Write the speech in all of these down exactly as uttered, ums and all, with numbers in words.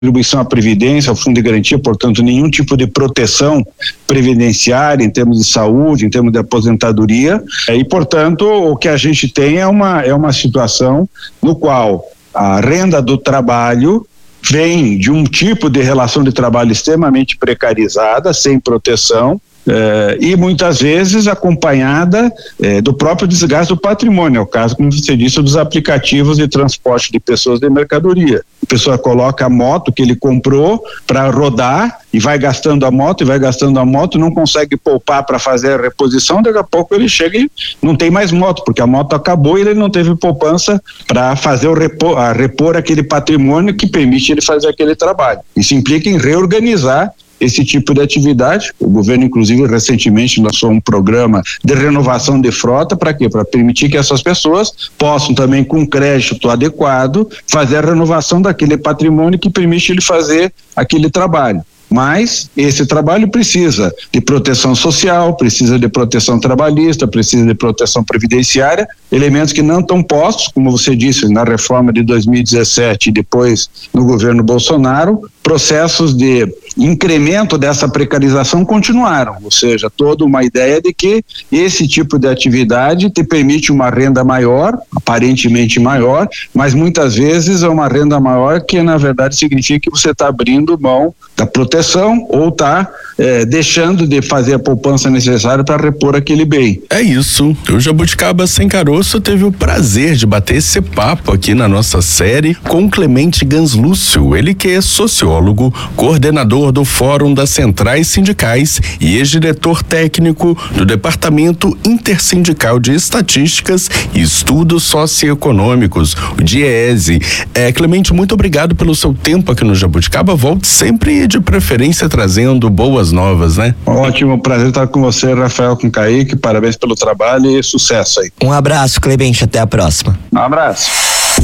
contribuição à Previdência, ao Fundo de Garantia, portanto, nenhum tipo de proteção previdenciária em termos de saúde, em termos de aposentadoria, e, portanto, o que a gente tem é uma, é uma situação no qual a renda do trabalho vem de um tipo de relação de trabalho extremamente precarizada, sem proteção, Eh, e muitas vezes acompanhada eh, do próprio desgaste do patrimônio. É o caso, como você disse, dos aplicativos de transporte de pessoas e de mercadoria. A pessoa coloca a moto que ele comprou para rodar e vai gastando a moto e vai gastando a moto, não consegue poupar para fazer a reposição, daqui a pouco ele chega e não tem mais moto, porque a moto acabou e ele não teve poupança para fazer o repor, a repor aquele patrimônio que permite ele fazer aquele trabalho. Isso implica em reorganizar esse tipo de atividade. O governo, inclusive, recentemente lançou um programa de renovação de frota. Para quê? Para permitir que essas pessoas possam também, com crédito adequado, fazer a renovação daquele patrimônio que permite ele fazer aquele trabalho. Mas esse trabalho precisa de proteção social, precisa de proteção trabalhista, precisa de proteção previdenciária, elementos que não estão postos, como você disse, na reforma de dois mil e dezessete e depois no governo Bolsonaro. Processos de incremento dessa precarização continuaram, ou seja, toda uma ideia de que esse tipo de atividade te permite uma renda maior, aparentemente maior, mas muitas vezes é uma renda maior que na verdade significa que você está abrindo mão da proteção ou está eh, deixando de fazer a poupança necessária para repor aquele bem. É isso. O Jabuticaba Sem Caroço teve o prazer de bater esse papo aqui na nossa série com Clemente Ganslúcio, ele que é sociólogo, coordenador do Fórum das Centrais Sindicais e ex-diretor técnico do Departamento Intersindical de Estatísticas e Estudos Socioeconômicos, o DIEESE. É, Clemente, muito obrigado pelo seu tempo aqui no Jabuticaba. Volte sempre, de preferência, trazendo boas novas, né? Ótimo, prazer estar com você, Rafael, com Kaique. Parabéns pelo trabalho e sucesso aí. Um abraço, Clemente, até a próxima. Um abraço.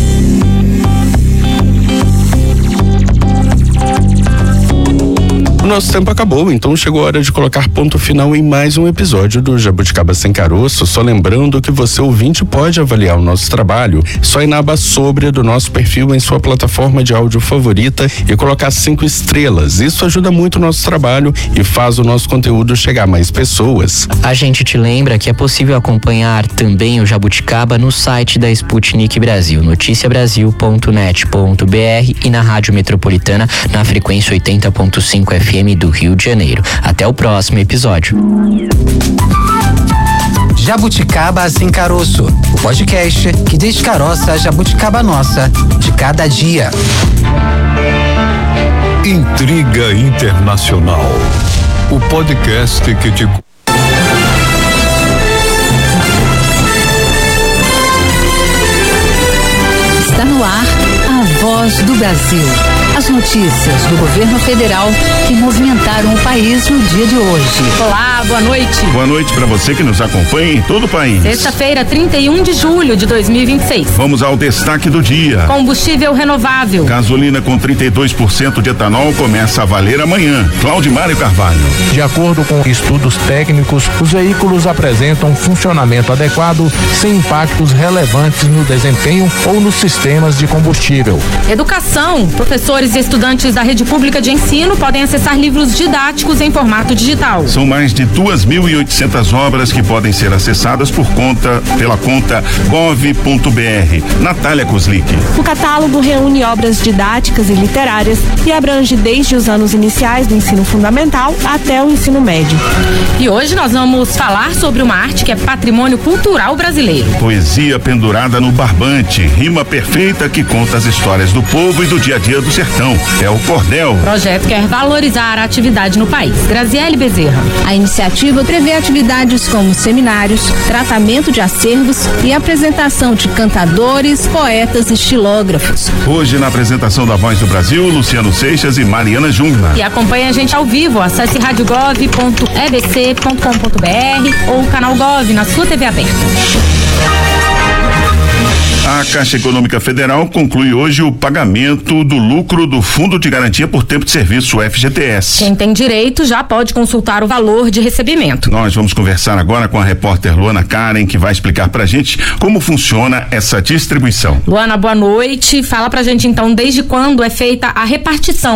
O nosso tempo acabou, então chegou a hora de colocar ponto final em mais um episódio do Jabuticaba Sem Caroço. Só lembrando que você, ouvinte, pode avaliar o nosso trabalho só ir na aba sobre do nosso perfil em sua plataforma de áudio favorita e colocar cinco estrelas. Isso ajuda muito o nosso trabalho e faz o nosso conteúdo chegar a mais pessoas. A gente te lembra que é possível acompanhar também o Jabuticaba no site da Sputnik Brasil, noticia brasil ponto net ponto b r, e na Rádio Metropolitana na frequência oitenta ponto cinco F M do Rio de Janeiro. Até o próximo episódio. Jabuticaba Sem Caroço, o podcast que descaroça a jabuticaba nossa de cada dia. Intriga Internacional, o podcast que te... Está no ar a Voz do Brasil. As notícias do governo federal que movimentaram o país no dia de hoje. Olá, boa noite. Boa noite para você que nos acompanha em todo o país. Sexta-feira, trinta e um de julho de dois mil e vinte e seis. Vamos ao destaque do dia. Combustível renovável. Gasolina com trinta e dois por cento de etanol começa a valer amanhã. Claudimário Carvalho. De acordo com estudos técnicos, os veículos apresentam funcionamento adequado, sem impactos relevantes no desempenho ou nos sistemas de combustível. Educação. Professores e estudantes da rede pública de ensino podem acessar livros didáticos em formato digital. São mais de duas mil e oitocentas obras que podem ser acessadas por conta, pela conta gov ponto b r. Natália Kozlik. O catálogo reúne obras didáticas e literárias e abrange desde os anos iniciais do ensino fundamental até o ensino médio. E hoje nós vamos falar sobre uma arte que é patrimônio cultural brasileiro. Poesia pendurada no barbante, rima perfeita que conta as histórias do povo e do dia a dia do sertão. É o Cordel. O projeto quer valorizar a atividade no país. Graziele Bezerra. A iniciativa prevê atividades como seminários, tratamento de acervos e apresentação de cantadores, poetas e estilógrafos. Hoje, na apresentação da Voz do Brasil, Luciano Seixas e Mariana Jungmann. E acompanhe a gente ao vivo. Acesse rádio gov ponto e b c ponto com ponto b r ou o canal Gov na sua T V aberta. A Caixa Econômica Federal conclui hoje o pagamento do lucro do Fundo de Garantia por Tempo de Serviço, o F G T S. Quem tem direito já pode consultar o valor de recebimento. Nós vamos conversar agora com a repórter Luana Karen, que vai explicar pra gente como funciona essa distribuição. Luana, boa noite. Fala pra gente então desde quando é feita a repartição